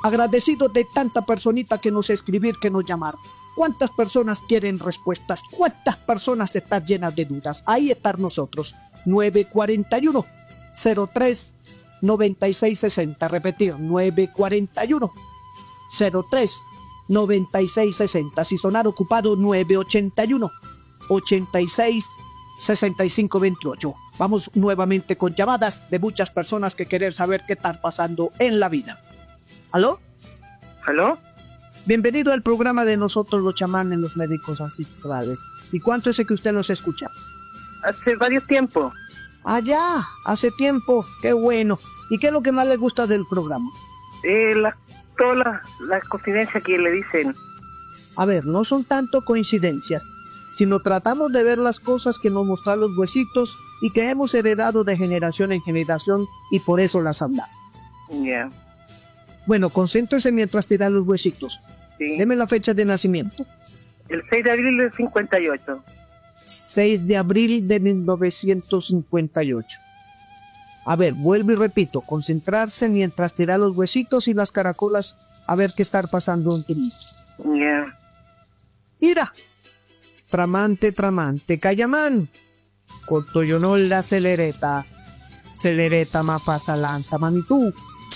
Agradecido de tanta personita que nos escribir, que nos llamar. ¿Cuántas personas quieren respuestas? ¿Cuántas personas están llenas de dudas? Ahí están nosotros. 941 03 96 60. Repetir, 941 03 96 60. Si sonar ocupado, 981 86 65 28. Vamos nuevamente con llamadas de muchas personas que quieren saber qué están pasando en la vida. ¿Aló? ¿Aló? Bienvenido al programa de nosotros los chamanes, los médicos ancestrales. ¿Y cuánto es que usted nos escucha? Hace varios tiempos. Ah, ya, hace tiempo, qué bueno. ¿Y qué es lo que más le gusta del programa? Todas las coincidencias que le dicen. A ver, no son tanto coincidencias, sino tratamos de ver las cosas que nos muestran los huesitos y que hemos heredado de generación en generación y por eso las hablamos. Ya. Bueno, concéntrese mientras te dan los huesitos. Sí. Deme la fecha de nacimiento. El 6 de abril del 58. 6 de abril de 1958. A ver, vuelvo y repito, concentrarse mientras te da los huesitos y las caracolas a ver qué está pasando en ti. Ya. Mira, tramante, cayamán, cortoyonol la celereta mapasalanta, manitú.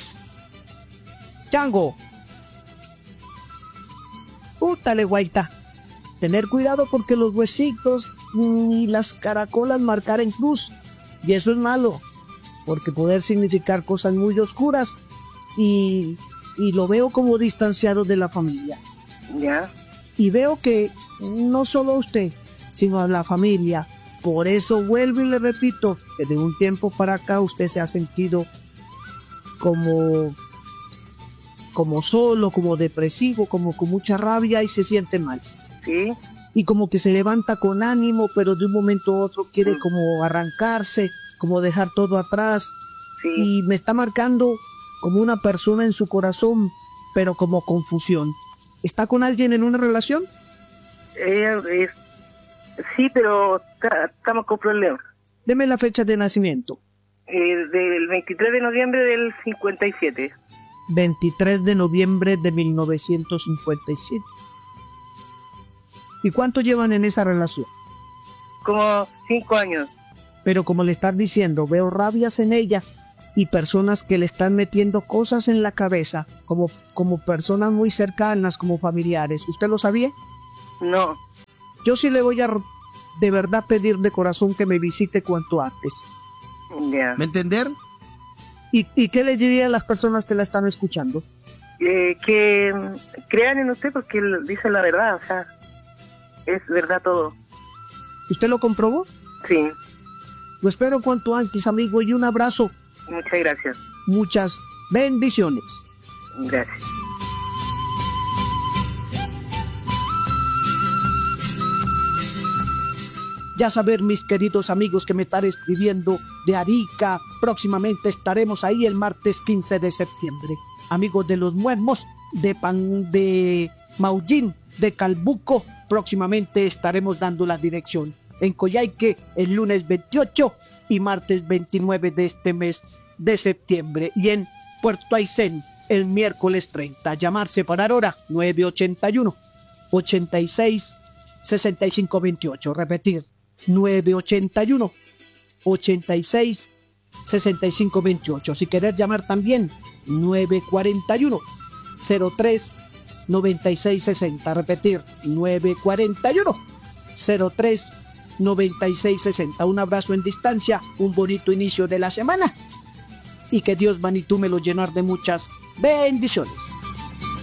Chango. Pútale, guaita. Tener cuidado porque los huesitos y las caracolas marcar en cruz. Y eso es malo, porque poder significar cosas muy oscuras y lo veo como distanciado de la familia. Ya. Y veo que no solo a usted, sino a la familia. Por eso vuelvo y le repito que de un tiempo para acá usted se ha sentido como solo, como depresivo, como con mucha rabia y se siente mal. Sí. Y como que se levanta con ánimo, pero de un momento a otro quiere como arrancarse, como dejar todo atrás. Sí. Y me está marcando como una persona en su corazón, pero como confusión. ¿Está con alguien en una relación? Sí, pero estamos con problemas. Deme la fecha de nacimiento. Del 23 de noviembre del 57. 23 de noviembre de 1957. ¿Y cuánto llevan en esa relación? Como 5 años. Pero como le están diciendo, veo rabias en ella y personas que le están metiendo cosas en la cabeza, como personas muy cercanas, como familiares. ¿Usted lo sabía? No. Yo sí le voy a de verdad pedir de corazón que me visite cuanto antes. Ya. ¿Me entender? ¿Y qué le diría a las personas que la están escuchando? Que crean en usted porque él dice la verdad, o sea, es verdad todo. ¿Usted lo comprobó? Sí. Lo espero cuanto antes, amigo, y un abrazo. Muchas gracias. Muchas bendiciones. Gracias. Ya saber, mis queridos amigos que me están escribiendo de Arica, próximamente estaremos ahí el martes 15 de septiembre. Amigos de Los Muermos, de Maullín, de Calbuco, próximamente estaremos dando la dirección. En Coyhaique, el lunes 28 y martes 29 de este mes de septiembre. Y en Puerto Aysén, el miércoles 30. Llamarse para ahora, 981 86 65 28. Repetir, 981 86 65 28. Si querés llamar también, 941 03 96 60. Repetir, 941 03 96 60. Un abrazo en distancia, un bonito inicio de la semana y que Dios, Manitú, me lo llenar de muchas bendiciones.